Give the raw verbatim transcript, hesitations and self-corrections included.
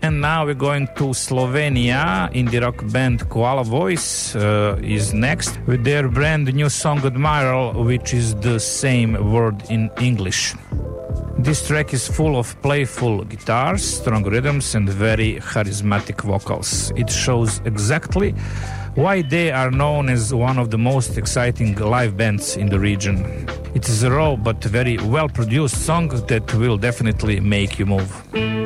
And now we're going to Slovenia. Indie rock band Koala Voice uh, is next with their brand new song Admiral, which is the same word in English. This track is full of playful guitars, strong rhythms and very charismatic vocals. It shows exactly why they are known as one of the most exciting live bands in the region. It is a raw but very well produced song that will definitely make you move.